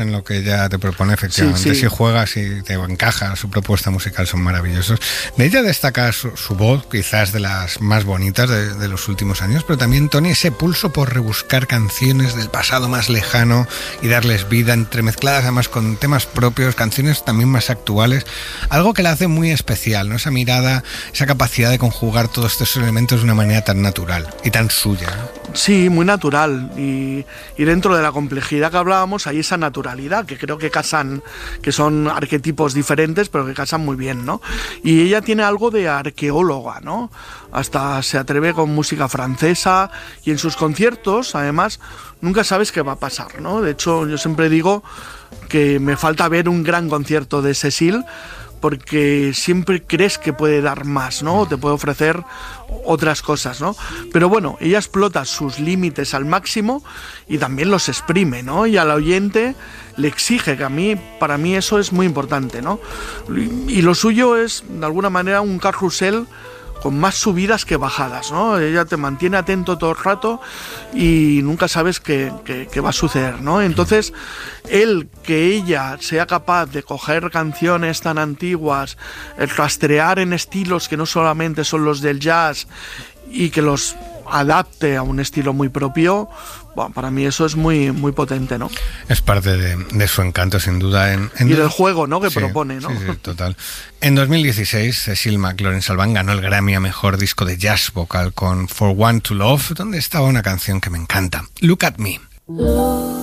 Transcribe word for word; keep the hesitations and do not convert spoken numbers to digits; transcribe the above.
en lo que ella te propone, efectivamente. Sí, sí. Si juegas y te encaja, su propuesta musical son maravillosos. De ella destaca su, su voz, quizás de las más bonitas de, de los últimos años, pero también, Tony, ese pulso por rebuscar canciones del pasado más lejano y darles vida, entremezcladas además con temas propios, canciones también más actuales, algo que la hace muy especial, ¿no? Esa mirada, esa capacidad de conjugar todos estos elementos de una manera tan natural y tan suya, ¿no? Sí, muy natural, y, y dentro de la complejidad que hablábamos hay esa naturalidad que creo que casan, que son arquetipos diferentes pero que casan muy bien, ¿no? Y ella tiene algo de arqueóloga, ¿no? Hasta se atreve con música francesa, y en sus conciertos además nunca sabes qué va a pasar, ¿no? De hecho, yo siempre digo que me falta ver un gran concierto de Cécile, porque siempre crees que puede dar más, ¿no? Te puede ofrecer otras cosas, ¿no? Pero bueno, ella explota sus límites al máximo y también los exprime, ¿no? Y al oyente le exige, que a mí, para mí eso es muy importante, ¿no? Y lo suyo es, de alguna manera, un carrusel con más subidas que bajadas, ¿no? Ella te mantiene atento todo el rato y nunca sabes qué, qué, qué va a suceder, ¿no? Entonces, el que ella sea capaz de coger canciones tan antiguas, el rastrear en estilos que no solamente son los del jazz y que los adapte a un estilo muy propio, bueno, para mí eso es muy, muy potente, ¿no? Es parte de, de su encanto, sin duda. En, en y dos... del juego, ¿no? Que sí, propone, ¿no? Sí, sí, total. En dos mil dieciséis, Cécile McLorin-Salvant ganó el Grammy a Mejor Disco de Jazz Vocal con For One to Love, donde estaba una canción que me encanta, Look at Me.